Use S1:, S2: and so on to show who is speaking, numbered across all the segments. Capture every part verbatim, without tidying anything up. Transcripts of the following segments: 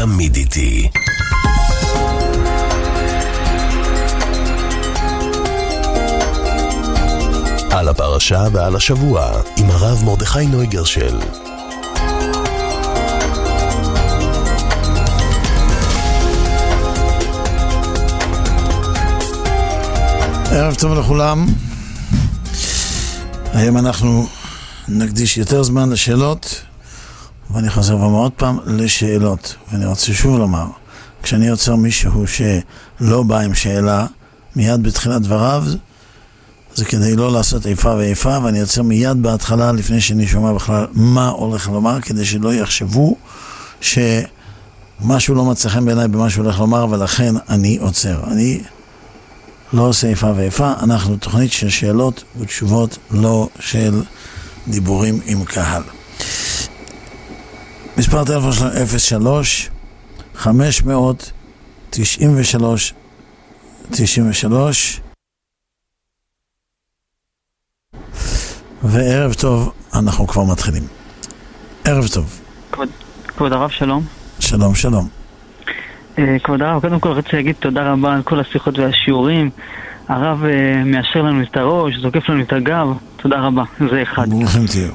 S1: תמיד איתי. על הפרשה ועל השבוע עם הרב מרדכי נויגרשל.
S2: ערב טוב לכולם. היום אנחנו נקדיש יותר זמן לשאלות, ואני חוזר ואומר עוד פעם לשאלות. ואני רוצה שוב לומר, כשאני יוצר מישהו שלא בא עם שאלה מיד בתחילת דבריו, זה כדי לא לעשות איפה ואיפה, ואני יוצר מיד בהתחלה לפני שאני שומע בכלל מה הולך לומר, כדי שלא יחשבו שמשהו לא מצא חן בעיניי במה שהוא הולך לומר, ולכן אני עוצר. אני לא עושה איפה ואיפה, אנחנו תוכנית של שאלות ותשובות, לא של דיבורים עם קהל. מספר טלפון שלנו אפס שלוש חמש מאות תשעים ושלוש תשעים ושלוש. וערב טוב, אנחנו כבר מתחילים. ערב טוב.
S3: כבוד, כבוד הרב, שלום.
S2: שלום, שלום.
S3: כבוד הרב, קודם כל רציתי להגיד תודה רבה על כל השיחות והשיעורים. הרב מאשר לנו את הראש, זוקף לנו את הגב. תודה רבה, זה אחד.
S2: ברוכים תהיו.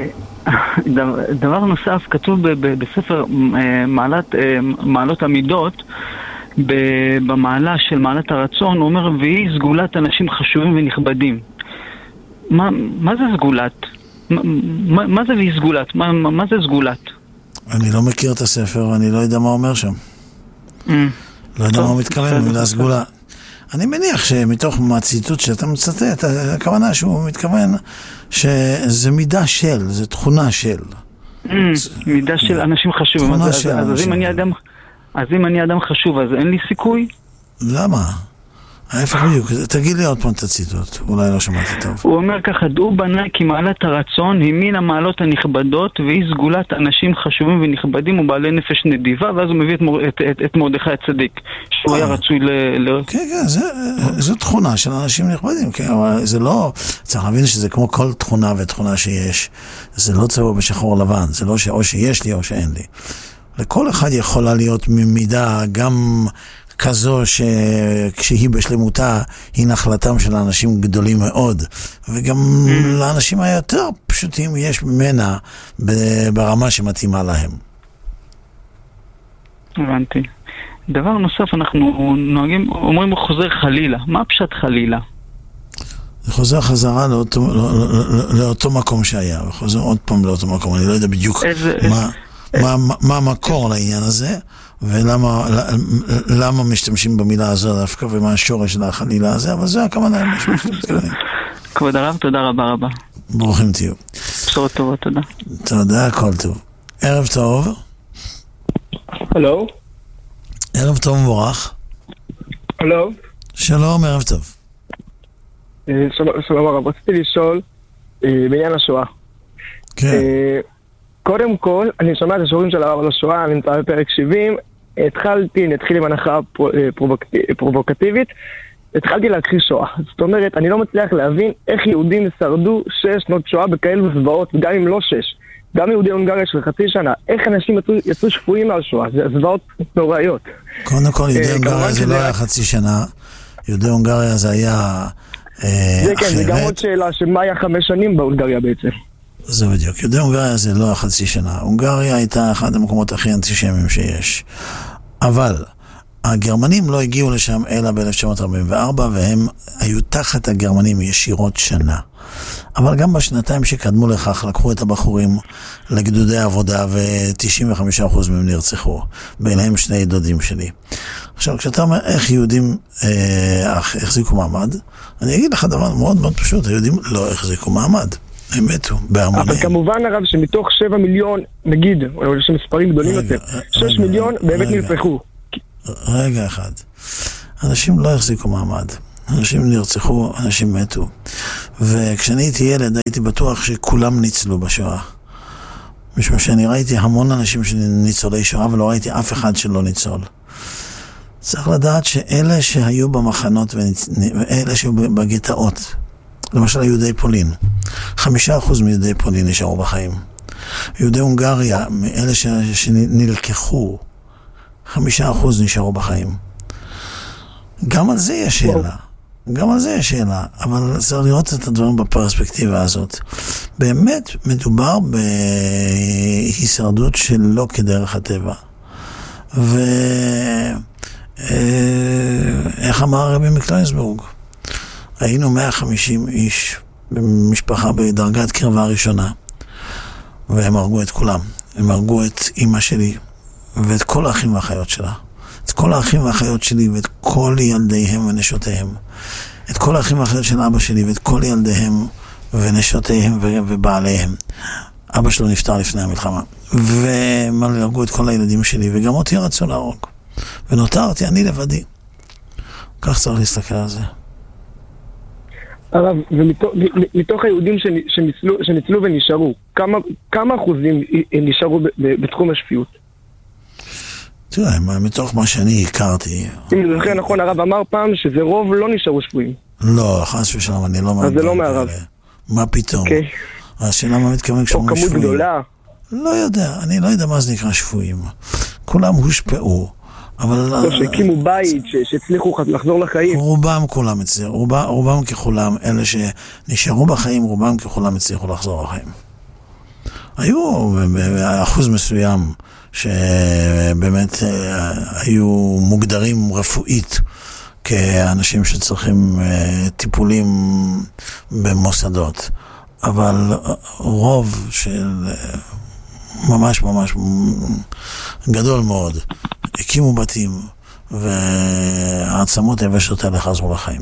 S3: דבר נוסף, כתוב בספר מעלת, מעלות המידות, במעלה של מעלת הרצון, הוא אומר, והיא סגולת אנשים חשובים ונכבדים. מה, מה זה סגולת? מה, מה זה והיא סגולת? מה, מה זה סגולת?
S2: אני לא מכיר את הספר, ואני לא יודע מה אומר שם. Mm. לא יודע טוב, מה הוא מתכוון במילה סגולה. אני מניח שמתוך מהציטוט שאתה מצטט, הכוונה שהוא מתכוון שזה מידה של, זה תכונה של.
S3: Mm, מידה של אנשים חשובים.
S2: תכונה
S3: אז,
S2: של
S3: אז, אז, אם אני אדם, אז אם אני אדם חשוב, אז אין לי סיכוי?
S2: למה? ההפך בדיוק, תגיד לי עוד פעם את הציטוט, אולי לא שמעתי טוב.
S3: הוא אומר ככה, דעו בני כי מעלת הרצון היא מן המעלות הנכבדות, והיא סגולת אנשים חשובים ונכבדים ובעלי נפש נדיבה, ואז הוא מביא את, מור, את, את, את מרדכי הצדיק, שהוא היה רצוי ל... ל...
S2: כן, כן, זה, זו תכונה של אנשים נכבדים, כן, אבל זה לא, צריך להבין שזה כמו כל תכונה ותכונה שיש, זה לא צבוע בשחור לבן, זה לא שאו שיש לי או שאין לי. לכל אחד יכולה להיות ממידה גם כזו שכשהיא בשלמותה היא נחלתם של אנשים גדולים מאוד, וגם לאנשים היותר פשוטים יש ממנה ברמה שמתאימה להם.
S3: הבנתי. דבר נוסף, אנחנו נוהגים, אומרים הוא חוזר חלילה. מה פשט חלילה?
S2: זה חוזר חזרה לאותו, לא, לא, לאותו מקום שהיה, וחוזר עוד פעם לאותו מקום. אני לא יודע בדיוק איזה, מה, איזה... מה, מה, מה המקור לעניין הזה, ולמה למה משתמשים במילה הזו דווקא, ומה השורש של החלילה הזה, אבל זה הכוונה למשהו שאתם מתכוונים.
S3: כבוד הרב, תודה רבה רבה.
S2: ברוכים תהיו.
S3: בשורות טובות, תודה.
S2: תודה, הכל טוב. ערב טוב.
S4: הלו.
S2: ערב טוב מבורך.
S4: הלו.
S2: שלום, ערב טוב.
S4: שלום הרב, רציתי לשאול בעניין השואה.
S2: כן.
S4: קודם כל, אני שומע את השיעורים של הרב על השואה, אני נמצא בפרק שבעים, התחלתי, נתחיל עם הנחה פרובוקטיבית, התחלתי להכחיש שואה. זאת אומרת, אני לא מצליח להבין איך יהודים שרדו שש שנות שואה בכאלו זוועות, גם אם לא שש. גם יהודי הונגריה של חצי שנה, איך אנשים יצאו, יצאו שפויים מהשואה, זה זוועות נוראיות.
S2: קודם כל, יהודי הונגריה זה לא היה חצי שנה, יהודי הונגריה זה היה
S4: זה כן, זה גם עוד שאלה, שמה היה חמש שנים בהונגריה בעצם?
S2: זה בדיוק. יהודי הונגריה זה לא חצי שנה. הונגריה הייתה אחד המקומות הכי אנטישמיים שיש. אבל הגרמנים לא הגיעו לשם אלא ב-אלף תשע מאות ארבעים וארבע, והם היו תחת הגרמנים ישירות שנה. אבל גם בשנתיים שקדמו לכך לקחו את הבחורים לגדודי העבודה, ו-תשעים וחמישה אחוז מהם נרצחו. ביניהם שני דודים שלי. עכשיו, כשאתה אומר איך יהודים אה, החזיקו מעמד, אני אגיד לך דבר מאוד מאוד פשוט, היהודים לא החזיקו מעמד. הם מתו בהרמוניה.
S4: אבל כמובן הרב שמתוך שבע מיליון, נגיד, יש מספרים גדולים יותר, שש מיליון באמת נרצחו.
S2: רגע אחד. אנשים לא החזיקו מעמד. אנשים נרצחו, אנשים מתו. וכשאני הייתי ילד, הייתי בטוח שכולם ניצלו בשואה. משום שאני ראיתי המון אנשים שניצולי שואה, ולא ראיתי אף אחד שלא ניצול. צריך לדעת שאלה שהיו במחנות, ואלה שהיו בגטאות, למשל יהודי פולין, חמישה אחוז מיהודי פולין נשארו בחיים. יהודי הונגריה, מאלה שנלקחו חמישה אחוז נשארו בחיים. גם על זה יש שאלה. גם על זה יש שאלה. אבל צריך לראות את הדברים בפרספקטיבה הזאת. באמת מדובר בהישרדות שלא כדרך הטבע. ואיך אמר הרבי מקליינסבורג? היינו מאה וחמישים איש במשפחה בדרגת קרבה ראשונה, והם הרגו את כולם. הם הרגו את אמא שלי ואת כל האחים והאחיות שלה, את כל האחים והאחיות שלי ואת כל ילדיהם ונשותיהם, את כל האחים והאחיות של אבא שלי ואת כל ילדיהם ונשותיהם ובעליהם. אבא שלו נפטר לפני המלחמה, והם הרגו את כל הילדים שלי, וגם אותי רצו להרוג, ונותרתי אני לבדי. כך צריך להסתכל על זה.
S4: הרב, ומתוך היהודים שניצלו, שניצלו ונשארו, כמה, כמה אחוזים נשארו בתחום השפיות?
S2: תראה, מתוך מה שאני הכרתי...
S4: אם זה זוכר נכון, הרב אמר פעם שזה רוב לא נשארו שפויים.
S2: לא, חס ושלום, אני לא...
S4: אז זה לא מהרב.
S2: מה פתאום?
S4: אוקיי.
S2: השאלה מה מתכוון כשאומרים שפויים?
S4: או כמות גדולה?
S2: לא יודע, אני לא יודע מה זה נקרא שפויים. כולם הושפעו. אבל...
S4: שהקימו בית, שהצליחו לחזור לחיים.
S2: רובם כולם הצליחו, רובם ככולם, אלה שנשארו בחיים, רובם ככולם הצליחו לחזור לחיים. היו אחוז מסוים שבאמת היו מוגדרים רפואית כאנשים שצריכים טיפולים במוסדות, אבל רוב של ממש ממש גדול מאוד הקימו בתים, והעצמות היבשות האלה חזרו לחיים.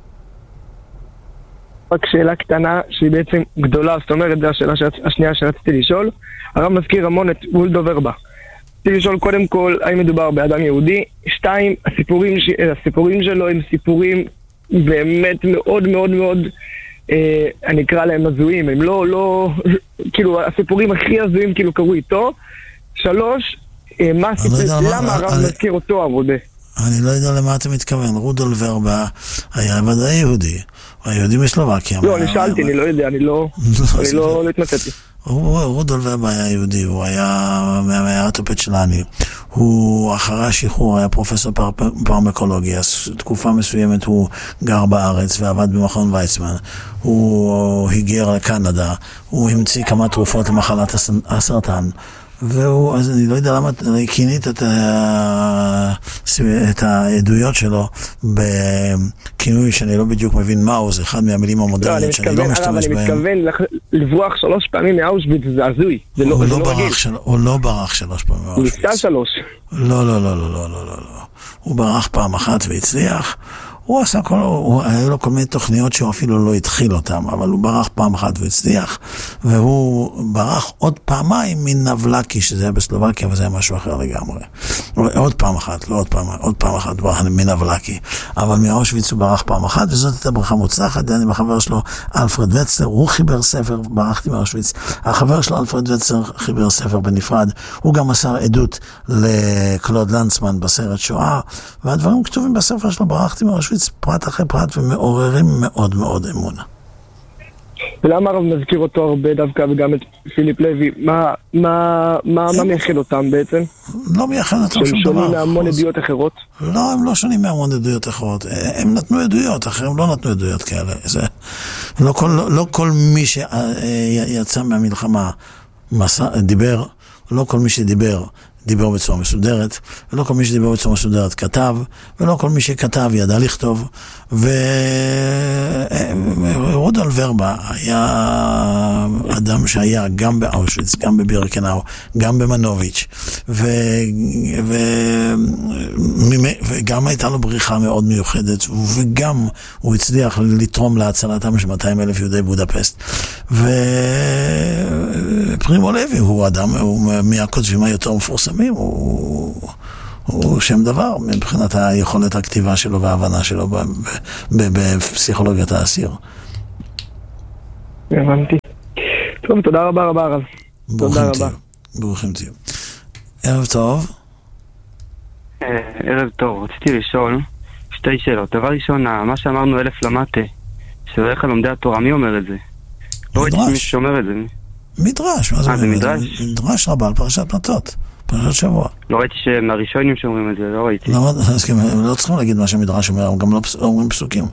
S4: רק שאלה קטנה שהיא בעצם גדולה, זאת אומרת, זו השאלה השנייה שרציתי לשאול. הרב מזכיר המון את וולדו ורבה. רציתי לשאול קודם כל, האם מדובר באדם יהודי? שתיים, הסיפורים, הסיפורים שלו הם סיפורים באמת מאוד מאוד מאוד, אה, אני אקרא להם הזויים, הם לא, לא, כאילו, הסיפורים הכי הזויים כאילו קרו איתו. שלוש, מה הסיפור, למה הרב מזכיר אותו עבודה?
S2: אני לא יודע למה אתה מתכוון. רודול ורבה היה ודאי יהודי, הוא היה יהודי מסלובקיה.
S4: לא, אני שאלתי, אני לא יודע, אני לא התמצאתי.
S2: רודול ורבה היה יהודי, הוא היה מהמערת הפצ'לני, הוא אחרי השחרור היה פרופסור פרמקולוגיה, תקופה מסוימת הוא גר בארץ ועבד במכון ויצמן, הוא היגר לקנדה, הוא המציא כמה תרופות למחלת הסרטן, והוא, אז אני לא יודע למה כינית את, את העדויות שלו בכינוי שאני לא בדיוק מבין מהו, זה אחד מהמילים המודרניות שאני לא משתמש בהם.
S4: אני מתכוון לברוח שלוש פעמים מאושוויץ, זה הזוי, זה לא רגיל.
S2: הוא לא ברח שלוש פעמים מאושוויץ.
S4: הוא ניסה שלוש.
S2: לא, לא, לא, לא, לא, לא, לא. הוא ברח פעם אחת והצליח. הוא עשה כל, הוא, היה לו כל מיני תוכניות שהוא אפילו לא התחיל אותם, אבל הוא ברח פעם אחת והצליח, והוא ברח עוד פעמיים מנבלקי, שזה היה בסלובקיה, וזה היה משהו אחר לגמרי. עוד פעם אחת, לא עוד פעם, עוד פעם אחת ברח מנבלקי, אבל מאושוויץ הוא ברח פעם אחת, וזאת הייתה ברכה מוצלחת. אני בחבר שלו, אלפרד וצלר, הוא חיבר ספר, ברחתי מאושוויץ, החבר שלו, אלפרד וצלר, חיבר ספר בנפרד, הוא גם מסר עדות לקלוד לנצמן בסרט שואה, והדברים כתובים בספר שלו, ברחתי מאושוויץ, פרט אחרי פרט, ומעוררים מאוד מאוד אמונה.
S4: ולמה הרב מזכיר אותו הרבה דווקא, וגם את פיליפ לוי? מה, מה, מה, מה מייחד אותם בעצם?
S2: לא מייחד אותם שום דבר.
S4: שהם שונים מהמון עדויות אחרות?
S2: לא, הם לא שונים מהמון עדויות אחרות. הם נתנו עדויות, אחרים לא נתנו עדויות כאלה. זה, לא כל, לא, לא כל מי שיצא מהמלחמה דיבר, לא כל מי שדיבר דיבר בצורה מסודרת, ולא כל מי שדיבר בצורה מסודרת כתב, ולא כל מי שכתב ידע לכתוב. ורודול ורבה היה אדם שהיה גם באושוויץ, גם בבירקנאו, גם במנוביץ', ו... ו... וגם הייתה לו בריחה מאוד מיוחדת, וגם הוא הצליח לתרום להצלתם של מאתיים אלף יהודי בודפסט. ופרימו לוי הוא אדם, הוא מהכותבים היותר מפורסמים, הוא, הוא שם דבר מבחינת היכולת הכתיבה שלו וההבנה שלו בפסיכולוגיית האסיר.
S4: הבנתי. טוב, תודה רבה רבה רב. תודה רבה.
S2: ברוכים תהיו. ערב טוב.
S5: ערב טוב, רציתי לשאול שתי שאלות. דבר ראשון, מה שאמרנו אלף למטה, שהולך על לומדי התורה, מי אומר את זה? לא ראיתי מי שאומר את זה.
S2: מדרש, מה זה?
S5: מדרש?
S2: מדרש רבה על פרשת מטות. פרשת שבוע.
S5: לא ראיתי שמהראשונים שאומרים את זה, לא ראיתי.
S2: לא, הם לא צריכים להגיד מה שהמדרש אומר, הם גם לא אומרים פסוקים.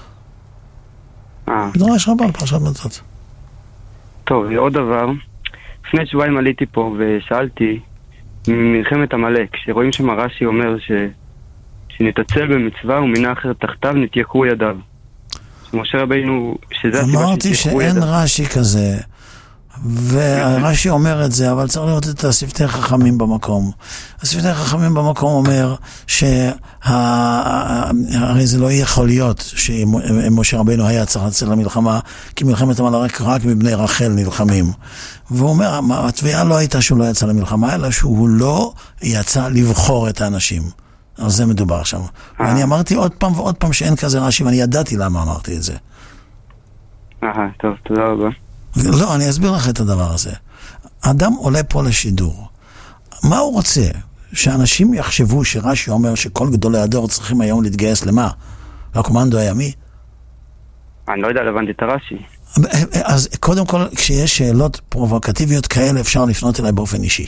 S2: מדרש רבה על פרשת מצות.
S5: טוב, עוד דבר. לפני שבועיים עליתי פה ושאלתי מלחמת עמלק, שרואים שם רש"י אומר ש... שנתעצל במצווה ומינה אחרת תחתיו נתייקרו ידיו. שמשה רבינו, שזה הסיבה
S2: אמרתי שאין רש"י כזה, ורש"י אומר את זה, אבל צריך לראות את השפתי חכמים במקום. השפתי חכמים במקום אומר שהרי זה לא יכול להיות שמשה רבינו היה צריך לצאת למלחמה, כי מלחמת עמלק רק מבני רחל נלחמים. והוא אומר, התביעה לא הייתה שהוא לא יצא למלחמה, אלא שהוא לא יצא לבחור את האנשים. אז זה מדובר שם. ואני אמרתי עוד פעם ועוד פעם שאין כזה רש"י, ואני ידעתי למה אמרתי את זה.
S5: אה, טוב, תודה רבה.
S2: לא, אני אסביר לך את הדבר הזה. אדם עולה פה לשידור. מה הוא רוצה? שאנשים יחשבו שרש"י אומר שכל גדולי הדור צריכים היום להתגייס למה? לקומנדו הימי?
S5: אני לא יודע, לבנתי את הרש"י.
S2: אז קודם כל, כשיש שאלות פרובוקטיביות כאלה, אפשר לפנות אליי באופן אישי.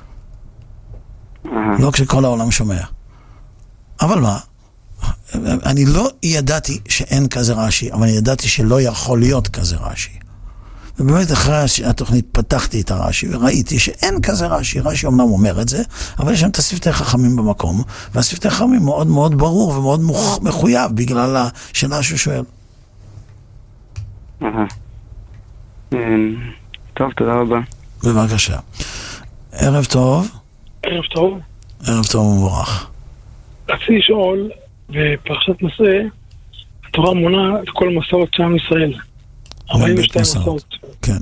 S2: לא כשכל העולם שומע. אבל מה? אני לא ידעתי שאין כזה רש"י, אבל אני ידעתי שלא יכול להיות כזה רש"י. ובאמת אחרי התוכנית פתחתי את הרש"י וראיתי שאין כזה רש"י. רש"י אומנם אומר את זה, אבל יש שם את השפתי חכמים במקום, והשפתי חכמים מאוד מאוד ברור ומאוד מחויב בגלל השאלה שהוא שואל.
S5: טוב, תודה רבה.
S2: בבקשה. ערב טוב.
S6: ערב טוב.
S2: ערב טוב ומבורך.
S6: רציתי לשאול, בפרשת נושא, התורה מונה את כל מסעות עם ישראל. ארבעים ושתיים מסעות.
S2: כן.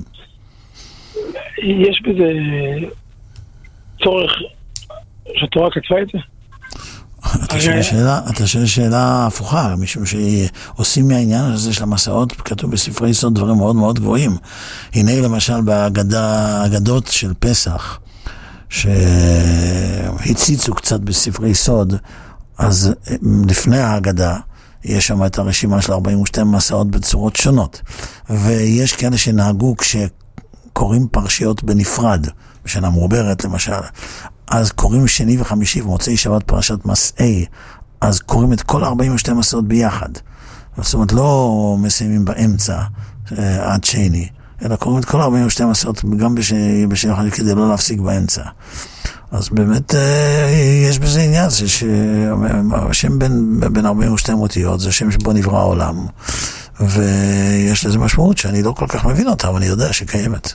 S6: יש בזה צורך שהתורה כתבה את זה?
S2: אתה שואל שאלה, אתה שואל שאלה הפוכה, משום שעושים מהעניין הזה של המסעות, כתוב בספרי יסוד דברים מאוד מאוד גבוהים. הנה למשל באגדות של פסח, שהציצו קצת בספרי יסוד, אז לפני ההגדה יש שם את הרשימה של ארבעים ושתיים מסעות בצורות שונות, ויש כאלה שנהגו כשקוראים פרשיות בנפרד, בשנה מעוברת למשל, אז קוראים שני וחמישי ומוצאי שבת פרשת מסעי, אז קוראים את כל ארבעים ושתיים מסעות ביחד, זאת אומרת לא מסיימים באמצע עד שני, אלא קוראים את כל ארבעים ושתיים מסעות גם בשני אחד כדי לא להפסיק באמצע. אז באמת יש בזה עניין, השם בין, בין ארבעים ושתיים אותיות, זה שם שבו נברא העולם, ויש לזה משמעות שאני לא כל כך מבין אותה, אבל אני יודע שקיימת.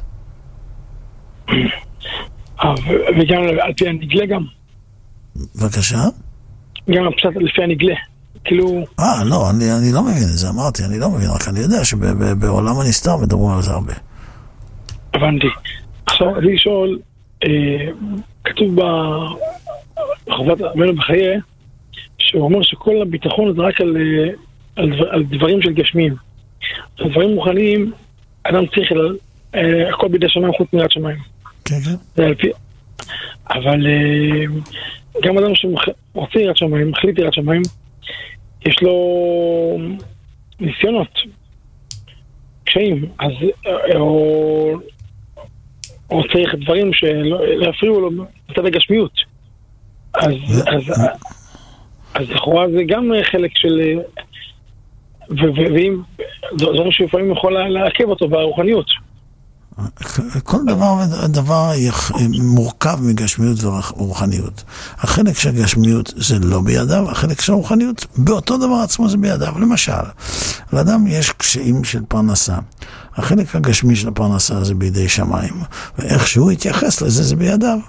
S6: וגם על פי הנגלה גם?
S2: בבקשה?
S6: גם פשוט לפי הנגלה, כאילו...
S2: אה, לא, אני, אני לא מבין את זה, אמרתי, אני לא מבין, רק אני יודע שבעולם הנסתר מדברים על זה הרבה.
S6: הבנתי. עכשיו, אני לשאול, כתוב בחובת רבנו בחיי, שהוא אומר שכל הביטחון זה רק על, על, דבר, על דברים של גשמיים. על דברים מוכנים, אדם צריך על, הכל בידי שמיים חוץ מיראת שמיים.
S2: כן, כן.
S6: זה על פי... אבל גם אדם שרוצה יראת שמיים, מחליט יראת שמיים, יש לו ניסיונות, קשיים, אז או... או צריך דברים שלא יפריעו לו בצד הגשמיות. אז, אז, אז לכאורה זה גם חלק של... ואם... דברים שלפעמים יכול לעכב אותו ברוחניות.
S2: כל דבר דבר מורכב מגשמיות ורוחניות. החלק של הגשמיות זה לא בידיו, החלק של הרוחניות באותו דבר עצמו זה בידיו. למשל, לאדם יש קשיים של פרנסה. החלק הגשמי של הפרנסה זה בידי שמיים, ואיך שהוא יתייחס לזה זה בידיו.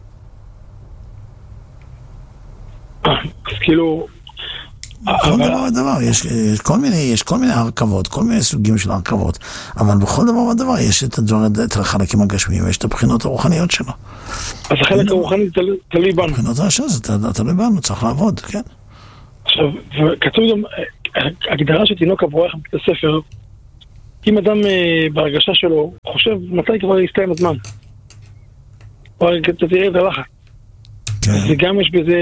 S6: אז כאילו...
S2: כל דבר ודבר, יש, יש כל מיני, יש כל מיני הרכבות, כל מיני סוגים של הרכבות, אבל בכל דבר ודבר יש את הדבר, את החלקים הגשמיים, ויש את הבחינות הרוחניות שלו.
S6: אז החלק הרוחני תלוי בנו.
S2: הבחינות הרשע זה תלוי בנו, צריך לעבוד, כן.
S6: עכשיו, וכתוב גם, הגדרה של תינוק אברוח בבית הספר, אם אדם בהרגשה שלו חושב מתי כבר יסתיים הזמן, או אתה תראה את הלחץ. אז גם יש בזה...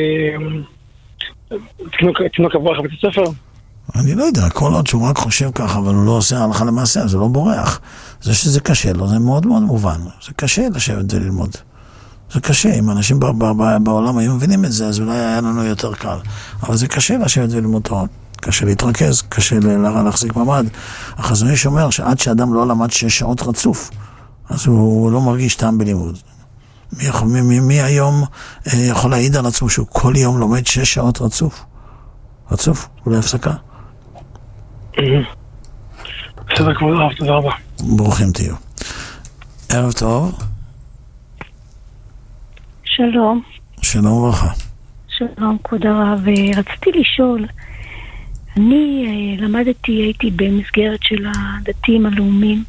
S6: תינוק אברוח בבית הספר?
S2: אני לא יודע, כל עוד שהוא רק חושב ככה, אבל הוא לא עושה הלכה למעשה, זה לא בורח. זה שזה קשה לו, זה מאוד מאוד מובן. זה קשה לשבת וללמוד. זה קשה, אם אנשים ב- ב- ב- בעולם היו מבינים את זה, אז אולי היה לנו יותר קל. אבל זה קשה לשבת וללמוד תורה. קשה להתרכז, קשה להחזיק ממד. החזון איש אומר שעד שאדם לא למד שש שעות רצוף, אז הוא לא מרגיש טעם בלימוד. מי, מי, מי, מי היום אה, יכול להעיד על עצמו שהוא כל יום לומד שש שעות רצוף? רצוף, אולי הפסקה.
S6: בסדר, כבוד הרב, תודה רבה.
S2: ברוכים תהיו. ערב טוב.
S7: שלום.
S2: שלום וברכה.
S7: שלום, כבוד הרב. רציתי לשאול, אני למדתי, הייתי במסגרת של הדתיים הלאומיים,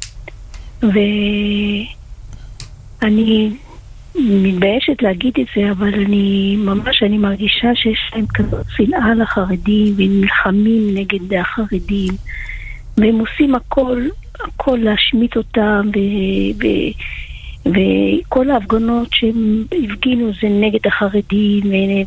S7: ואני מתביישת להגיד את זה, אבל אני ממש, אני מרגישה שיש להם כזאת שנאה לחרדים, והם נלחמים נגד החרדים, והם עושים הכל, הכל להשמיט אותם, ו... ו... וכל ההפגנות שהם הפגינו זה נגד החרדים,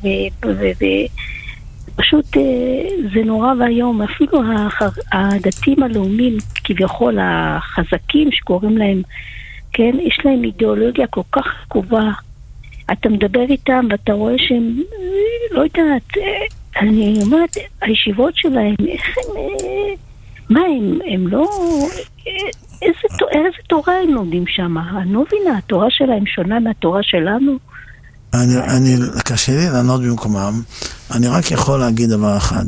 S7: ופשוט זה נורא והיום. אפילו הדתיים הלאומיים, כביכול החזקים שקוראים להם, כן, יש להם אידיאולוגיה כל כך קרובה. אתה מדבר איתם ואתה רואה שהם, לא יודעת, אני אומרת, הישיבות שלהם, איך הם, מה הם, הם לא... איזה, איזה תורה הם לומדים שם? אני לא מבינה, התורה שלהם שונה מהתורה שלנו?
S2: אני, אני, קשה לי לענות במקומם. אני רק יכול להגיד דבר אחד.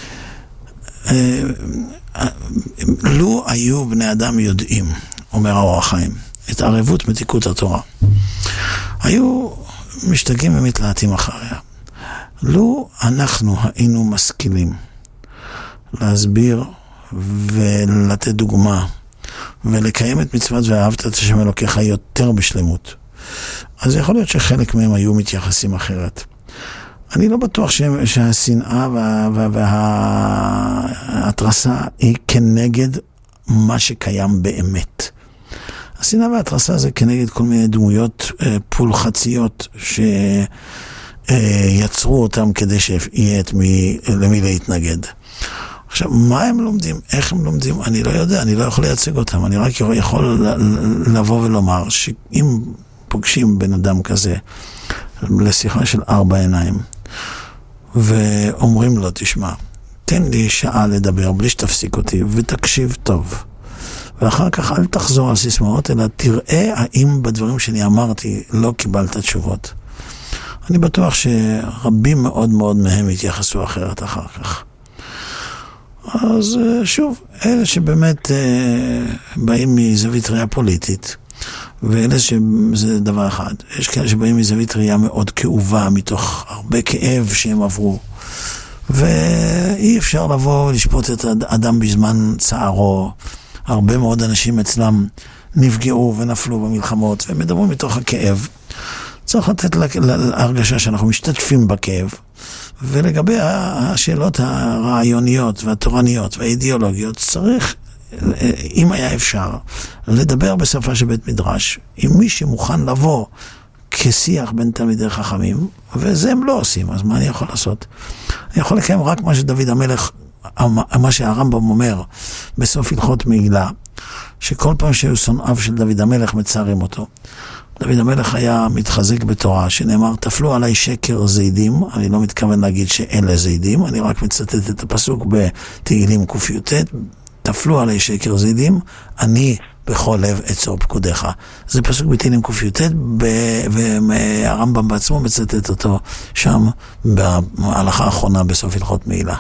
S2: לו היו בני אדם יודעים, אומר האור החיים, את ערבות מתיקות התורה, היו משתגעים ומתלהטים אחריה. לו אנחנו היינו משכילים להסביר ולתת דוגמה ולקיים את מצוות ואהבת את השם אלוקיך יותר בשלמות, אז יכול להיות שחלק מהם היו מתייחסים אחרת. אני לא בטוח שהשנאה וההתרסה היא כנגד מה שקיים באמת. השנאה וההתרסה זה כנגד כל מיני דמויות פולחציות שיצרו אותם כדי שיהיה את מי, למי להתנגד. עכשיו, מה הם לומדים? איך הם לומדים? אני לא יודע, אני לא יכול לייצג אותם. אני רק יכול לבוא ולומר שאם פוגשים בן אדם כזה לשיחה של ארבע עיניים ואומרים לו, תשמע, תן לי שעה לדבר בלי שתפסיק אותי ותקשיב טוב. ואחר כך אל תחזור על סיסמאות, אלא תראה האם בדברים שאני אמרתי לא קיבלת תשובות. אני בטוח שרבים מאוד מאוד מהם יתייחסו אחרת אחר כך. אז שוב, אלה שבאמת באים מזווית ראייה פוליטית, ואלה שזה דבר אחד. יש כאלה שבאים מזווית ראייה מאוד כאובה, מתוך הרבה כאב שהם עברו. ואי אפשר לבוא ולשפוט את האדם בזמן צערו. הרבה מאוד אנשים אצלם נפגעו ונפלו במלחמות, ומדברים מתוך הכאב. צריך לתת להרגשה שאנחנו משתתפים בכאב. ולגבי השאלות הרעיוניות והתורניות והאידיאולוגיות, צריך, אם היה אפשר, לדבר בשפה של בית מדרש, עם מי שמוכן לבוא כשיח בין תלמידי חכמים, וזה הם לא עושים, אז מה אני יכול לעשות? אני יכול לקיים רק מה שדוד המלך, מה שהרמב"ם אומר בסוף הלכות מעילה, שכל פעם שהיו שונאיו של דוד המלך מצערים אותו. דוד המלך היה מתחזק בתורה, שנאמר, תפלו עליי שקר זידים. אני לא מתכוון להגיד שאלה זידים, אני רק מצטט את הפסוק בתהילים ק"ט, תפלו עליי שקר זידים, אני בכל לב אצור פקודיך. זה פסוק בתהילים ק"ט, והרמב"ם בעצמו מצטט אותו שם בהלכה האחרונה בסוף הלכות מעילה.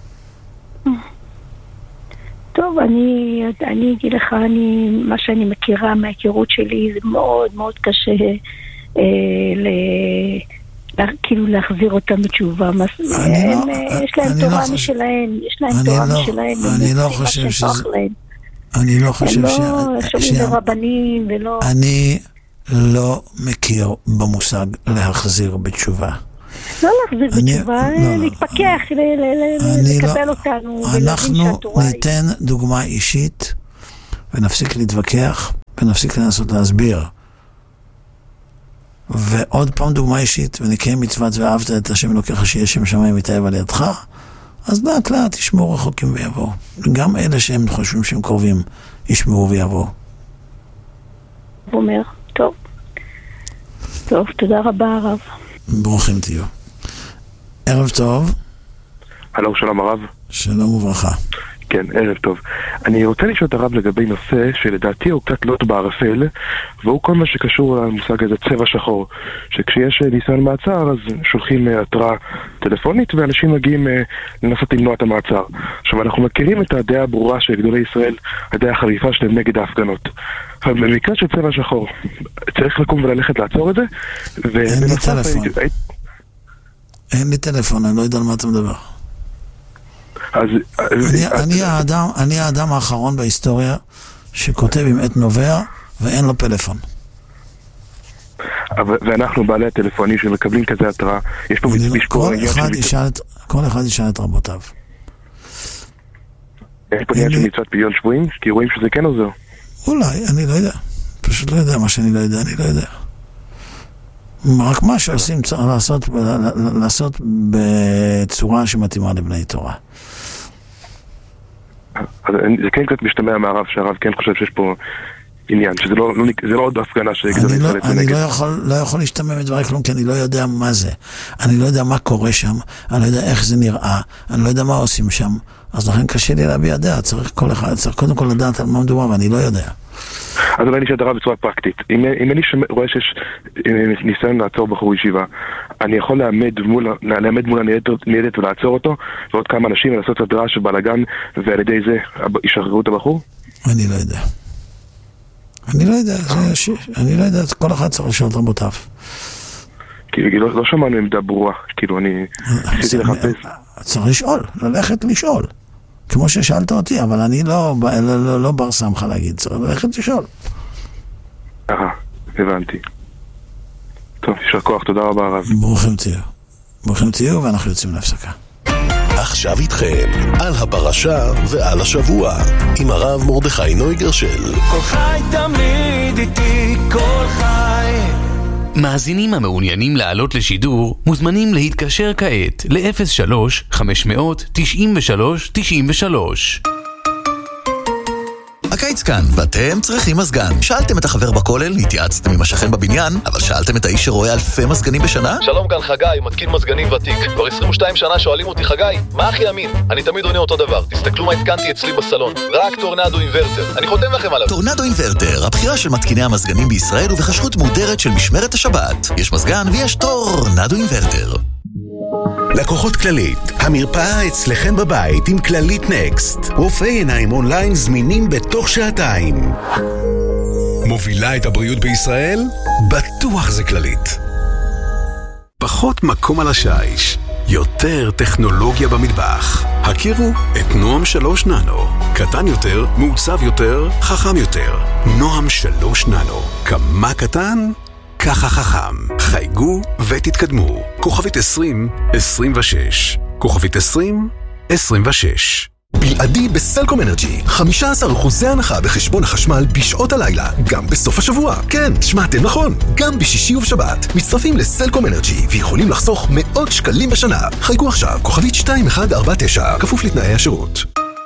S7: טוב, אני, אני אגיד לך, אני, מה שאני מכירה מההיכרות שלי, זה מאוד מאוד קשה אה, ל, לה, כאילו להחזיר אותם בתשובה. הם,
S2: לא,
S7: יש להם תורה לא משלהם, יש להם תורה
S2: לא,
S7: משלהם.
S2: אני לא חושב שזה... אני לא חושב ש...
S7: הם לא שומעים ברבנים ולא...
S2: אני לא מכיר במושג להחזיר בתשובה.
S7: לא להחזיר בתשובה, להתפקח, לקבל אותנו.
S2: אנחנו ניתן דוגמה אישית ונפסיק להתווכח ונפסיק לנסות להסביר. ועוד פעם דוגמה אישית ונקיים מצוות ואהבת את השם אלוקיך שיהיה שם שמיים מתאהב על ידך, אז לאט לאט ישמעו רחוקים ויבואו. גם אלה שהם חושבים שהם קרובים ישמעו ויבואו.
S7: אומר, טוב. טוב, תודה רבה הרב.
S2: ברוכים תהיו. ערב טוב.
S8: הלו, שלום הרב.
S2: שלום וברכה.
S8: כן, ערב טוב. אני רוצה לשאול את הרב לגבי נושא שלדעתי הוא קצת לוט בערפל, והוא כל מה שקשור למושג הזה צבע שחור. שכשיש ניסיון מעצר, אז שולחים התראה טלפונית, ואנשים מגיעים לנסות למנוע את המעצר. עכשיו, אנחנו מכירים את הדעה הברורה של גדולי ישראל, הדעה החריפה שלהם נגד ההפגנות. אבל במקרה של צבע שחור, צריך לקום וללכת לעצור את זה,
S2: אין לי טלפון. אין לי טלפון, אני לא יודע על מה אתה מדבר.
S8: אז,
S2: אני,
S8: אז,
S2: אני, האדם, אני האדם האחרון בהיסטוריה שכותב עם עת נובע ואין לו פלאפון.
S8: ואנחנו בעלי הטלפונים שמקבלים כזה התראה, יש פה מצביש
S2: כל אחד ישאל את, כל אחד ישאל את רבותיו.
S8: יש פה עניין של מצוות פדיון שבויים, כי רואים שזה כן עוזר.
S2: אולי, אני לא יודע. פשוט לא יודע מה שאני לא יודע, אני לא יודע. רק מה שעושים צריך לעשות, לעשות בצורה שמתאימה לבני תורה.
S8: אז זה כן קצת משתמע מהרב, שהרב כן חושב שיש פה עניין, שזה לא, לא, זה לא עוד הפגנה שגדולי ישראל יצא נגד.
S2: אני לא יכול, לא יכול להשתמע מדברי כלום, כי אני לא יודע מה זה. אני לא יודע מה קורה שם, אני לא יודע איך זה נראה, אני לא יודע מה עושים שם, אז לכן קשה לי להביע דעה, צריך כל אחד, צריך קודם כל לדעת על מה מדובר, ואני לא יודע.
S8: אז אולי נשאל את הרב בצורה פרקטית. אם, אם אני רואה שיש ניסיון לעצור בחור ישיבה, אני יכול לעמד מול, לעמד מול הניידת ולעצור אותו, ועוד כמה אנשים לעשות הדרה של בלגן, ועל ידי זה ישחררו את הבחור?
S2: אני לא יודע. אני לא יודע, זה ש... אני לא יודע, כל אחד צריך לשאול את רבותיו.
S8: כאילו, לא, לא שמענו עמדה ברורה, כאילו, אני ניסיתי לחפש.
S2: צריך לשאול, ללכת לשאול. כמו ששאלת אותי, אבל אני לא, לא, לא, לא בר סמכה להגיד, צריך ללכת לשאול.
S8: אה, הבנתי. טוב, יישר כוח, תודה רבה הרב.
S2: ברוכים תהיו. ברוכים תהיו, ואנחנו יוצאים להפסקה.
S1: עכשיו איתכם, על הפרשה ועל השבוע, עם הרב מרדכי נויגרשל.
S9: כל חי תמיד איתי, כל חי.
S10: מאזינים המעוניינים לעלות לשידור מוזמנים להתקשר כעת ל-אפס שלוש חמש מאות תשעים ושלוש תשעים ושלוש.
S11: הקיץ כאן, ואתם צריכים מזגן. שאלתם את החבר בכולל, התייעצתם עם השכן בבניין, אבל שאלתם את האיש שרואה אלפי מזגנים בשנה?
S12: שלום, כאן חגי, מתקין מזגנים ותיק. כבר עשרים ושתיים שנה שואלים אותי, חגי, מה הכי אמין? אני תמיד עונה אותו דבר. תסתכלו מה התקנתי אצלי בסלון. רק טורנדו אינברטר. אני חותם לכם עליו.
S11: טורנדו אינברטר, הבחירה של מתקיני המזגנים בישראל ובחשרות מודרת של משמרת השבת. יש מזגן ויש טורנדו אינברטר.
S1: לקוחות כללית, המרפאה אצלכם בבית עם כללית נקסט. רופאי עיניים אונליין זמינים בתוך שעתיים. מובילה את הבריאות בישראל? בטוח זה כללית. פחות מקום על השיש, יותר טכנולוגיה במטבח. הכירו את נועם שלוש ננו. קטן יותר, מעוצב יותר, חכם יותר. נועם שלוש ננו. כמה קטן? ככה חכם. חייגו ותתקדמו. כוכבית עשרים עשרים ושש. כוכבית עשרים עשרים ושש.
S11: בלעדי בסלקום אנרג'י, חמישה עשר אחוז הנחה בחשבון החשמל בשעות הלילה, גם בסוף השבוע. כן, שמעתם נכון, גם בשישי ובשבת. מצטרפים לסלקום אנרג'י ויכולים לחסוך מאות שקלים בשנה. חייגו עכשיו, כוכבית שתיים אחת ארבע תשע, כפוף לתנאי השירות.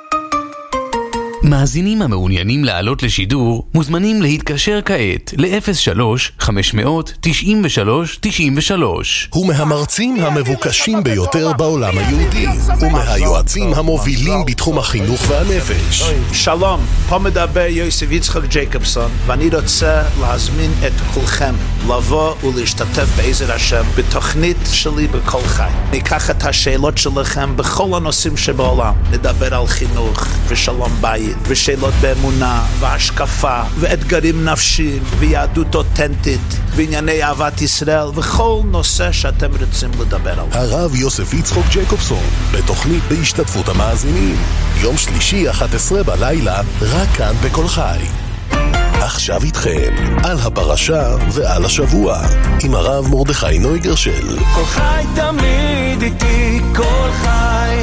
S10: מאזינים המעוניינים לעלות לשידור מוזמנים להתקשר כעת ל-אפס שלוש חמש מאות תשעים ושלוש תשעים ושלוש.
S1: הוא מהמרצים המבוקשים ביותר בעולם היהודי, ומהיועצים המובילים בתחום החינוך והנפש.
S13: שלום, פה מדבר יוסף יצחק ג'ייקובסון, ואני רוצה להזמין את כולכם לבוא ולהשתתף בעזר השם בתוכנית שלי בכל חי. ניקח את השאלות שלכם בכל הנושאים שבעולם, נדבר על חינוך ושלום בית ושאלות באמונה והשקפה ואתגרים נפשיים ויהדות אותנטית וענייני אהבת ישראל וכל נושא שאתם רוצים לדבר עליו.
S1: הרב יוסף יצחק ג'ייקובסון בתוכנית בהשתתפות המאזינים, יום שלישי אחת עשרה בלילה, רק כאן בכל חי. עכשיו איתכם, על הפרשה ועל השבוע, עם הרב מרדכי נויגרשל.
S9: כל חי תמיד איתי, כל חי.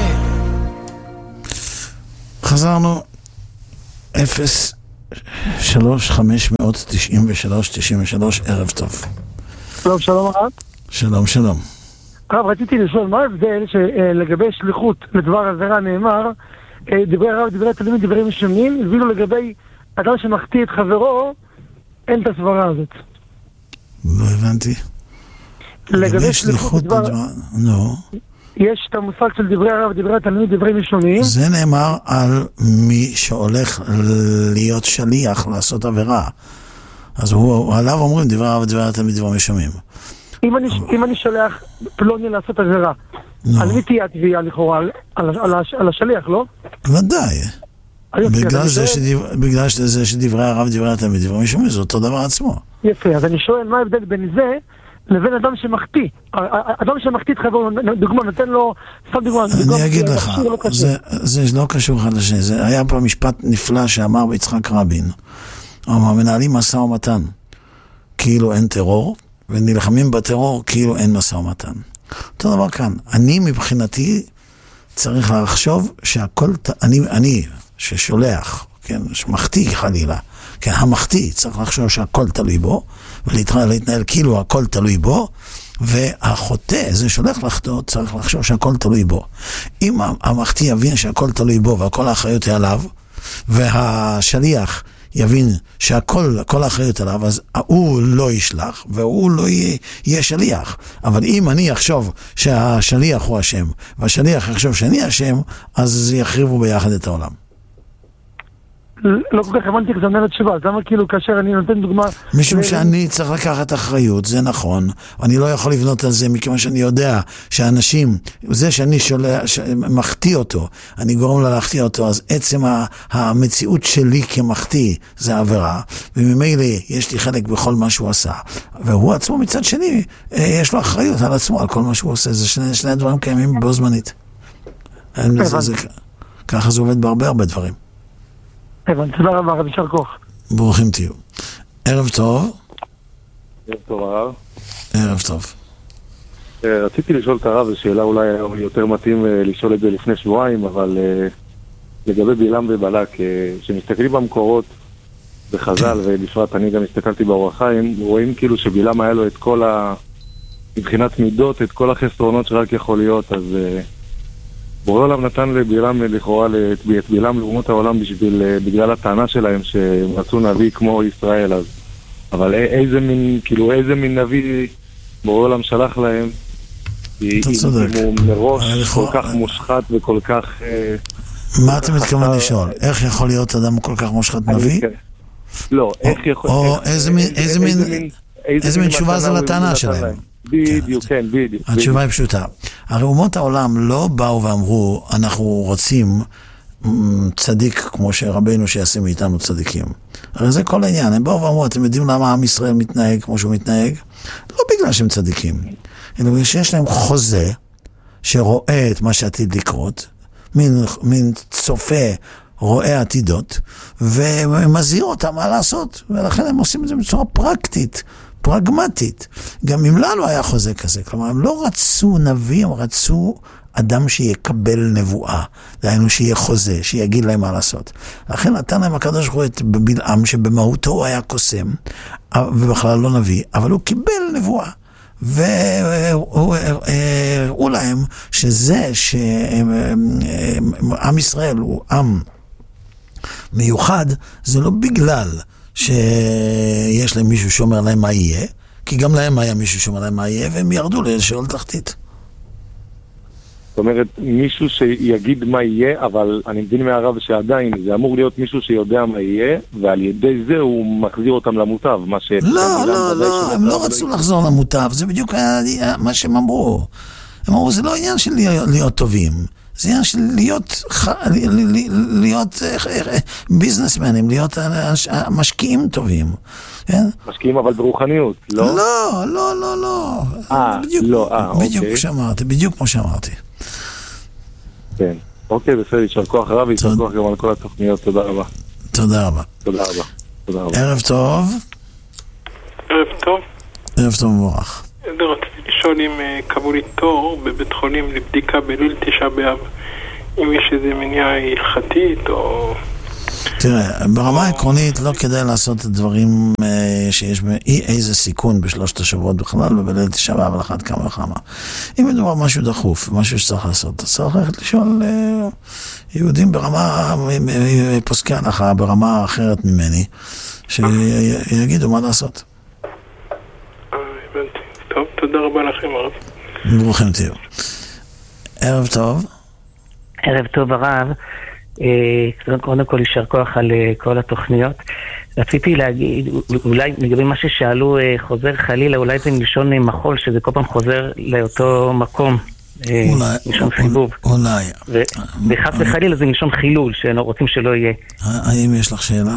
S2: חזרנו. אפס שלוש חמש מאות תשעים ושלוש תשעים ושלוש. ערב טוב.
S6: שלום, שלום הרב.
S2: שלום, שלום.
S6: הרב, רציתי לשאול, מה ההבדל שלגבי שליחות לדבר הזרה נאמר, דברי הרב, דברי תלמיד, דברים משונים, ואילו לגבי אדם שמחטיא את חברו, אין את הסברה הזאת.
S2: לא הבנתי. לגבי שליחות בדבר... נו.
S6: יש את המושג של דברי הרב, דברי התלמיד, דברי ראשונים.
S2: זה נאמר על מי שהולך להיות שליח, לעשות עבירה. אז הוא, עליו אומרים דברי הרב, דברי התלמיד, דברי ראשונים.
S6: אם אני, אם אני שולח פלוני לעשות עבירה, על מי תהיה התביעה לכאורה? על, על, על השליח, לא?
S2: ודאי. בגלל זה, שדבר, בגלל שזה שדברי הרב, דברי התלמיד, דברי ראשונים, זה אותו דבר עצמו.
S6: יפה, אז אני שואל מה ההבדל בין זה לבין אדם שמחטיא. אדם שמחטיא, דוגמה, נותן לו, סתם דוגמה.
S2: אני אגיד לך, זה לא קשור אחד לשני. זה היה פה משפט נפלא שאמר ביצחק רבין. אמר, מנהלים משא ומתן כאילו אין טרור, ונלחמים בטרור כאילו אין משא ומתן. אותו דבר כאן. אני מבחינתי צריך לחשוב שהכל, אני, אני ששולח, כן, שמחטיא חלילה, כן, המחטיא צריך לחשוב שהכל תלוי בו, ולהתנהל כאילו הכל תלוי בו, והחוטא, זה שהולך לחטוא, צריך לחשוב שהכל תלוי בו. אם המחטיא יבין שהכל תלוי בו, והכל האחריות היא עליו, והשליח יבין שהכל, כל האחריות עליו, אז הוא לא ישלח, והוא לא יהיה, יהיה שליח. אבל אם אני אחשוב שהשליח הוא השם, והשליח יחשוב שאני השם, אז יחריבו ביחד את העולם.
S6: לא כל כך הבנתי איך זה עונה לתשובה, אז למה כאילו כאשר אני נותן דוגמה...
S2: משום שאני צריך לקחת אחריות, זה נכון, אני לא יכול לבנות על זה מכיוון שאני יודע שאנשים, זה שאני מחטיא אותו, אני גורם לה להחטיא אותו, אז עצם המציאות שלי כמחטיא זה עבירה, וממילא יש לי חלק בכל מה שהוא עשה, והוא עצמו מצד שני, יש לו אחריות על עצמו, על כל מה שהוא עושה, זה שני, שני דברים קיימים בו זמנית. ככה זה עובד בהרבה הרבה דברים.
S6: הבנתי, תודה רבה, רבי שר כוח.
S2: ברוכים תהיו. ערב טוב.
S14: ערב טוב הרב.
S2: ערב טוב.
S14: רציתי לשאול את הרב, זו שאלה אולי יותר מתאים לשאול את זה לפני שבועיים, אבל לגבי בלעם ובלק, שמסתכלים במקורות בחז"ל, ובפרט אני גם הסתכלתי באור החיים, רואים כאילו שבלעם היה לו את כל ה... מבחינת מידות, את כל החסרונות שרק יכול להיות, אז... בורא עולם נתן לבלעם לכאורה את בלעם לאומות העולם בשביל, בגלל הטענה שלהם שהם רצו נביא כמו ישראל, אז אבל איזה מין, כאילו איזה מין נביא בורא עולם שלח להם,
S2: אתה צודק.
S14: אם הוא מראש כל כך מושחת וכל כך...
S2: מה אתה מתכוון לשאול? איך יכול להיות אדם כל כך מושחת נביא?
S14: לא, איך יכול...
S2: או איזה מין תשובה זה לטענה שלהם?
S14: בדיוק, כן, בדיוק.
S2: התשובה היא פשוטה. הרי אומות העולם לא באו ואמרו, אנחנו רוצים צדיק כמו שרבנו שיעשה מאיתנו צדיקים. הרי זה כל העניין. הם באו ואמרו, אתם יודעים למה עם ישראל מתנהג כמו שהוא מתנהג? לא בגלל שהם צדיקים. אלא בגלל שיש להם חוזה שרואה את מה שעתיד לקרות, מין, מין צופה רואה עתידות, ומזהיר אותם מה לעשות. ולכן הם עושים את זה בצורה פרקטית. פרגמטית. גם אם לנו היה חוזה כזה. כלומר, הם לא רצו נביא, הם רצו אדם שיקבל נבואה. דהיינו שיהיה חוזה, שיגיד להם מה לעשות. לכן נתן להם הקדוש ברוך הוא את בלעם, שבמהותו הוא היה קוסם, ובכלל לא נביא, אבל הוא קיבל נבואה. והראו להם שזה שעם ישראל הוא עם מיוחד, זה לא בגלל שיש להם מישהו שאומר להם מה יהיה, כי גם להם היה מישהו שאומר להם מה יהיה, והם ירדו לשאול תחתית.
S14: זאת אומרת, מישהו שיגיד מה יהיה, אבל אני מבין מהרב שעדיין זה אמור להיות מישהו שיודע מה יהיה, ועל ידי זה הוא מחזיר אותם למוטב. מה ש...
S2: לא, לא, לא, הם לא רצו לחזור למוטב, זה בדיוק היה מה שהם אמרו. הם אמרו, זה לא עניין של להיות טובים. זה עניין של להיות, להיות ביזנסמנים, להיות משקיעים טובים.
S14: משקיעים אבל ברוחניות, לא?
S2: לא, לא, לא, לא. בדיוק כמו שאמרתי, בדיוק כמו שאמרתי.
S14: כן, אוקיי, בסדר, יישר כוח רב, יישר כוח גם על כל התוכניות, תודה רבה.
S2: תודה רבה.
S14: תודה רבה. תודה רבה.
S2: ערב טוב.
S15: ערב טוב.
S2: ערב טוב מבורך.
S15: רציתי לשאול אם קבעו לי תור בבית חולים לבדיקה בליל תשעה באב, אם יש איזה מניעה הלכתית או...
S2: תראה, ברמה העקרונית לא כדאי לעשות את הדברים שיש איזה סיכון בשלושת השבועות בכלל, ובליל תשעה באב על אחת כמה וכמה. אם מדובר משהו דחוף, משהו שצריך לעשות, צריך ללכת לשאול יהודים ברמה, פוסקי הלכה, ברמה אחרת ממני, שיגידו מה לעשות.
S15: הבנתי. טוב, תודה רבה לכם הרב.
S2: ברוכים תהיו. ערב טוב.
S16: ערב טוב הרב. קודם כל יישר כוח על כל התוכניות. רציתי להגיד, אולי לגבי מה ששאלו חוזר חלילה, אולי זה מלשון מחול, שזה כל פעם חוזר לאותו מקום. מלשון חיבוב.
S2: אולי.
S16: וחס וחלילה זה מלשון חילול, שרוצים שלא יהיה.
S2: האם יש לך שאלה?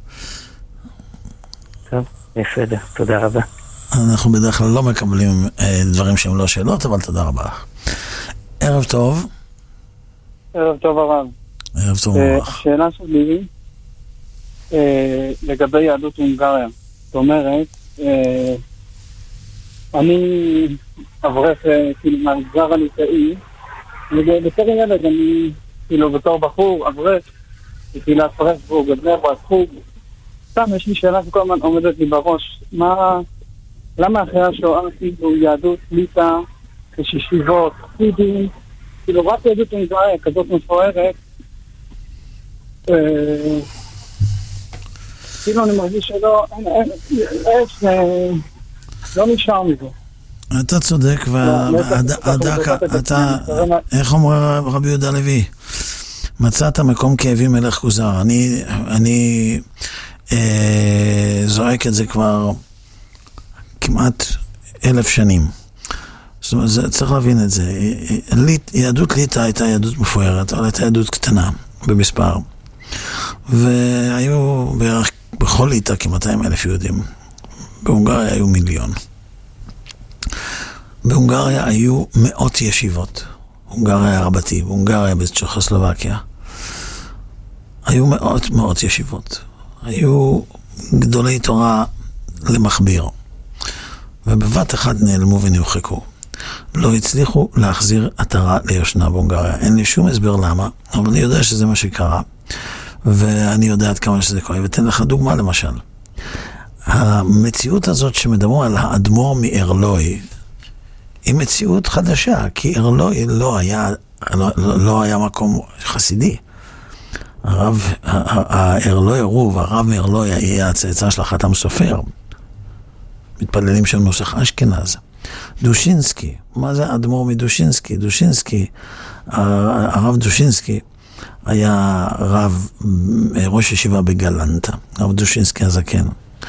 S16: טוב, בסדר, תודה רבה.
S2: אנחנו בדרך כלל לא מקבלים דברים שהם לא שאלות, אבל תודה רבה. ערב טוב.
S17: ערב טוב הרב.
S2: ערב טוב רוח.
S17: שאלה שלי לגבי יהדות הונגריה. זאת אומרת, אני אברך כאילו מהמגזר הליטאי, ובתור ילד אני כאילו בתור בחור אברך בתפילת פרסבורג, בבני ברק, חוג. סתם יש לי שאלה שכל הזמן עומדת לי בראש, מה, למה אחרי השואה כאילו יהדות ליטא, כשישיבות, חסידים, כאילו רק יהדות הונגריה כזאת מפוארת, כאילו אני מרגיש שלא, יש, לא נשאר מזה.
S2: אתה צודק, ואתה, איך אומר רבי יהודה לוי? מצאת מקום כאבים מלך כוזר. אני, אני זועק את זה כבר כמעט אלף שנים. זאת אומרת, צריך להבין את זה. יהדות ליטא הייתה יהדות מפוארת, אבל הייתה יהדות קטנה במספר. והיו בערך בכל ליטא כ-מאתיים אלף יהודים. בהונגריה היו מיליון. בהונגריה היו מאות ישיבות. הונגריה רבתי, בהונגריה בצ'כוסלובקיה. היו מאות מאות ישיבות. היו גדולי תורה למכביר. ובבת אחת נעלמו ונמחקו. לא הצליחו להחזיר עטרה ליושנה בהונגריה. אין לי שום הסבר למה, אבל אני יודע שזה מה שקרה. ואני יודע עד כמה שזה קורה. ותן לך דוגמה למשל. המציאות הזאת שמדברים על האדמו"ר מארלוי, היא מציאות חדשה, כי ארלוי לא היה, לא, לא היה מקום חסידי. הרב, הארלוי רוב, הרב מארלוי היה הצאצא של החתם סופר. מתפללים של נוסח אשכנז. דושינסקי, מה זה אדמו"ר מדושינסקי? דושינסקי, הרב דושינסקי היה רב, ראש ישיבה בגלנטה, הרב דושינסקי הזקן.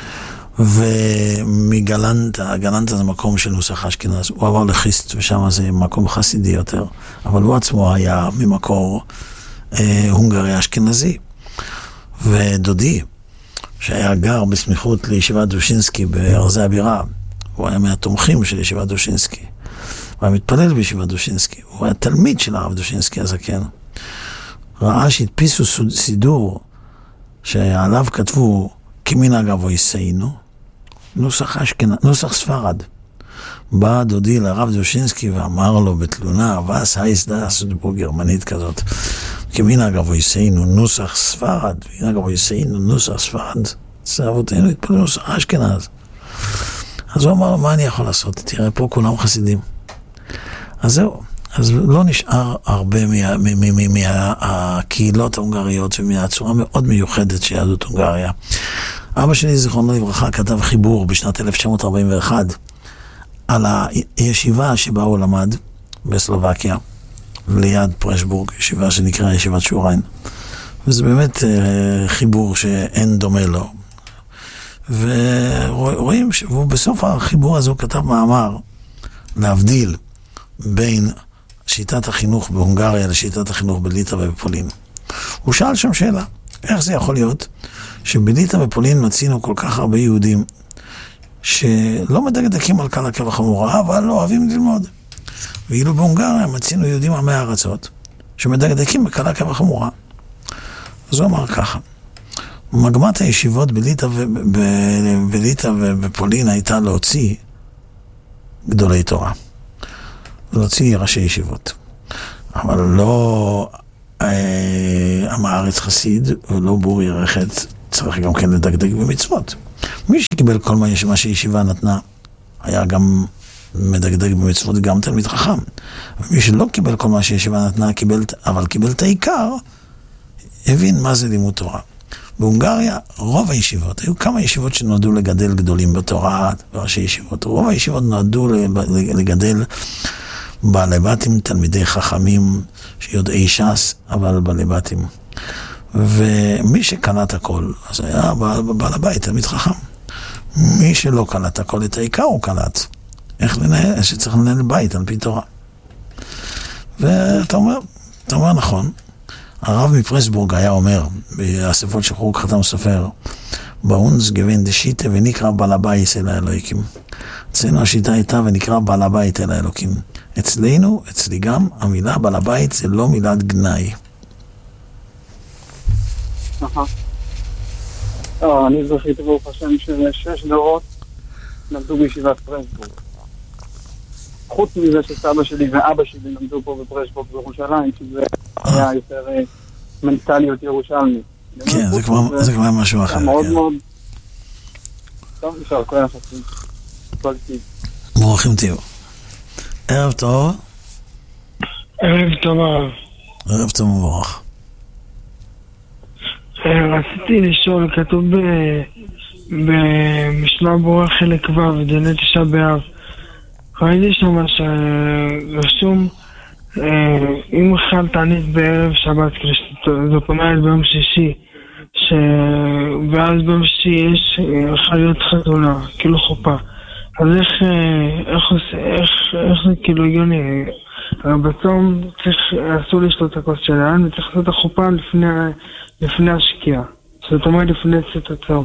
S2: ומגלנטה, גלנטה זה מקום של נוסח אשכנז, הוא עבר לחיסט ושם זה מקום חסידי יותר, אבל הוא עצמו היה ממקור אה, הונגרי אשכנזי. ודודי, שהיה גר בסמיכות לישיבת דושינסקי בארזי הבירה, הוא היה מהתומכים של ישיבת דושינסקי, הוא היה מתפלל בישיבת דושינסקי, הוא היה תלמיד של הרב דושינסקי הזקן. ראה שהדפיסו סידור שעליו כתבו כמנהג אבותינו, נוסח אשכנז, נוסח ספרד. בא דודי לרב דושינסקי ואמר לו בתלונה, ואס הייס דאס, דיבור גרמנית כזאת, כמנהג אבותינו, נוסח ספרד, כמנהג אבותינו, נוסח ספרד, זה אבותינו התפללו נוסח אשכנז. אז הוא אמר לו, מה אני יכול לעשות? תראה, פה כולם חסידים. אז זהו. אז לא נשאר הרבה מהקהילות ההונגריות ומהצורה מאוד מיוחדת של יהדות הונגריה. אבא שלי, זיכרונו לברכה, כתב חיבור בשנת אלף תשע מאות ארבעים ואחת על הישיבה שבה הוא למד בסלובקיה, ליד פרשבורג, ישיבה שנקרא ישיבת שוריין. וזה באמת חיבור שאין דומה לו. ורואים שבסוף החיבור הזה הוא כתב מאמר להבדיל בין שיטת החינוך בהונגריה לשיטת החינוך בליטא ובפולין. הוא שאל שם שאלה, איך זה יכול להיות שבליטא ובפולין מצינו כל כך הרבה יהודים שלא מדקדקים על קלה כבחמורה, אבל לא אוהבים ללמוד. ואילו בהונגריה מצינו יהודים עמי הארצות שמדקדקים בקלה כבחמורה. אז הוא אמר ככה, מגמת הישיבות בליטא, בליטא ובפולין הייתה להוציא גדולי תורה. להוציא ראשי ישיבות. אבל לא אה, עם הארץ חסיד, ולא בור ירחת, צריך גם כן לדקדק במצוות. מי שקיבל כל מה, מה שישיבה נתנה, היה גם מדקדק במצוות, גם תלמיד חכם. ומי שלא קיבל כל מה שישיבה נתנה, קיבל, אבל קיבל את העיקר, הבין מה זה לימוד תורה. בהונגריה, רוב הישיבות, היו כמה ישיבות שנועדו לגדל גדולים בתורה, וראשי ישיבות. רוב הישיבות נועדו לגדל בעלי בתים, תלמידי חכמים, שיודעי ש"ס, אבל בעלי בתים. ומי שקלט הכל, אז היה בעל הבית, תלמיד חכם. מי שלא קלט הכל, את העיקר הוא קלט. איך לנהל, שצריך לנהל בית על פי תורה. ואתה אומר, אתה אומר נכון, הרב מפרסבורג היה אומר, באספות שחרור חתם סופר, באונס גבין דשיטה ונקרא בעל הבית אל האלוהיקים. אצלנו השיטה הייתה ונקרא בעל הבית אל האלוהיקים. אצלנו, אצלי גם, המילה בעל הבית זה לא מילת גנאי.
S17: נכון. אני זכיתי ברוך השם ששש דורות למדו בישיבת פרסבורג. חוץ מזה שסבא שלי ואבא שלי למדו פה בפרסבורג בירושלים, שזה היה יותר מנטליות ירושלמית.
S2: כן, זה כבר משהו אחר.
S17: מאוד מאוד... טוב, נשאר, כל היחסים.
S2: ברוכים תהיו. ערב טוב.
S6: ערב טוב הרב.
S2: ערב טוב מבורך.
S6: רציתי לשאול, כתוב במשנה ברורה חלק ו' דיני תשעה באב. ראיתי שם שרשום אם אכל תענית בערב שבת, זאת אומרת ביום שישי, ואז ביום שישי יש חיות חתונה, כאילו חופה. אז איך, איך, איך, איך זה כאילו הגיוני? בצום צריך, אסור לשתות את הכוס שלהם, וצריך לעשות את החופה לפני, לפני השקיעה. זאת אומרת לפני צאת הצום.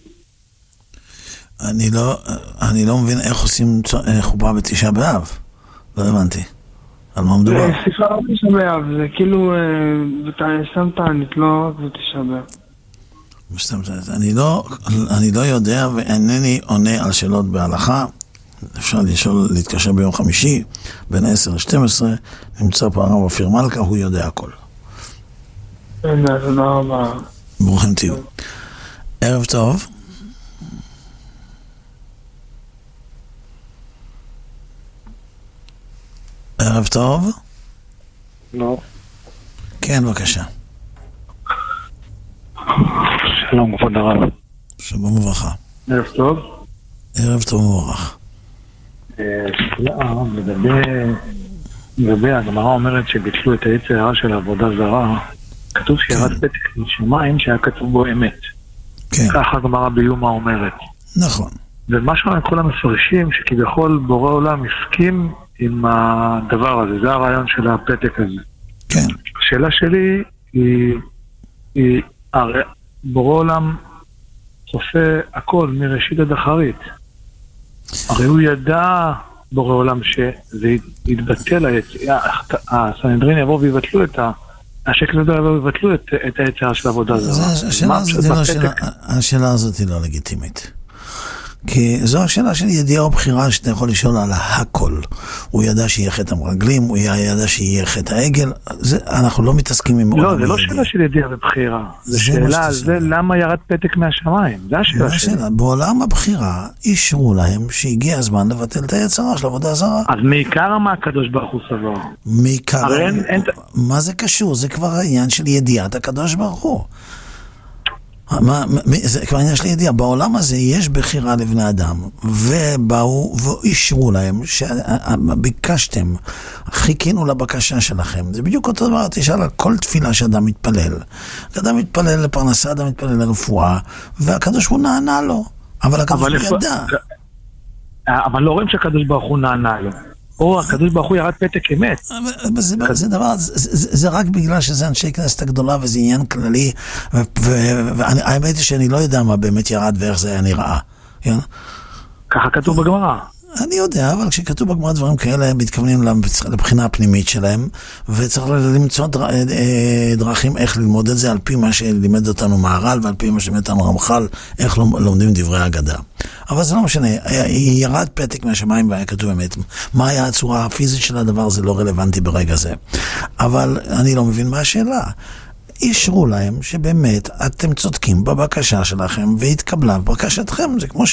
S2: אני לא, אני לא מבין איך עושים חופה בתשעה באב. לא הבנתי. על מה מדובר?
S6: סליחה, לא בתשעה באב, זה כאילו סתם תענית, לא רק בתשעה באב.
S2: אני לא, אני לא יודע ואינני עונה על שאלות בהלכה. אפשר לשאול, להתקשר ביום חמישי, בין עשר ל-שתים עשרה, נמצא פה הרב אופיר מלכה, הוא יודע הכל.
S6: תודה רבה.
S2: ברוכים תהיו. ערב טוב. ערב טוב.
S18: לא.
S2: כן, בבקשה.
S18: שלום, כבוד הרב.
S2: שלום וברכה.
S18: ערב טוב.
S2: ערב טוב מבורך.
S18: שאלה, לגבי הגמרא אומרת שביטלו את היצר הרע של עבודה זרה, כתוב שירד פתק משמיים שהיה כתוב בו אמת. ככה הגמרא ביומא אומרת.
S2: נכון.
S18: ומה שאומרים כל המפרשים שכביכול בורא עולם הסכים עם הדבר הזה, זה הרעיון של הפתק הזה.
S2: כן.
S18: השאלה שלי היא, היא הרי בורא עולם צופה הכל מראשית עד אחרית. הרי הוא ידע בורא עולם שזה יתבטל, הסנהדרין יבוא ויבטלו את ה... השקל הזה יבוא ויבטלו את היצרה של העבודה הזאת.
S2: השאלה הזאת היא לא לגיטימית. כי זו השאלה של ידיעה או בחירה שאתה יכול לשאול על הכל. הוא ידע שיהיה חטא המרגלים, הוא ידע שיהיה חטא העגל, אנחנו לא מתעסקים עם...
S18: לא, זה לא שאלה של ידיעה ובחירה. זה שאלה על זה למה ירד פתק מהשמיים. זה השאלה שלה.
S2: בעולם הבחירה אישרו להם שהגיע הזמן לבטל את היצרה של עבודה זרה.
S18: אז מעיקר מה הקדוש ברוך הוא סבור?
S2: מעיקר... מה זה קשור? זה כבר העניין של ידיעת הקדוש ברוך הוא. מה, זה כבר עניין של ידיעה, בעולם הזה יש בחירה לבני אדם, ובאו ואישרו להם שביקשתם, חיכינו לבקשה שלכם. זה בדיוק אותו דבר, תשאל על כל תפילה שאדם מתפלל. אדם מתפלל לפרנסה, אדם מתפלל לרפואה, והקדוש הוא נענה לו, אבל הקדוש הוא ידע.
S18: אבל לא רואים שהקדוש ברוך הוא נענה לו. או הקדוש ברוך הוא ירד פתק אמת.
S2: זה דבר, זה רק בגלל שזה אנשי כנסת הגדולה וזה עניין כללי, והאמת היא שאני לא יודע מה באמת ירד ואיך זה היה נראה.
S18: ככה כתוב בגמרא.
S2: אני יודע, אבל כשכתוב בגמרא דברים כאלה, הם מתכוונים לבחינה הפנימית שלהם, וצריך למצוא דרכים איך ללמוד את זה, על פי מה שלימד אותנו מהר"ל, ועל פי מה שלימד אותנו רמח"ל, איך לומדים דברי אגדה. אבל זה לא משנה, ירד פתק מהשמיים והיה כתוב באמת. מה היה הצורה הפיזית של הדבר, זה לא רלוונטי ברגע זה. אבל אני לא מבין מה השאלה. אישרו להם שבאמת אתם צודקים בבקשה שלכם, והתקבלה בבקשתכם, זה כמו ש...